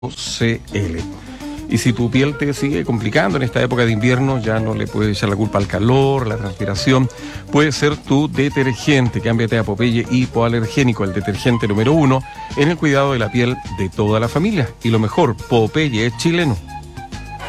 Y si tu piel te sigue complicando en esta época de invierno, ya no le puedes echar la culpa al calor, la transpiración. Puede ser tu detergente. Cámbiate a Popeye Hipoalergénico, el detergente número 1 en el cuidado de la piel de toda la familia. Y lo mejor, Popeye es chileno.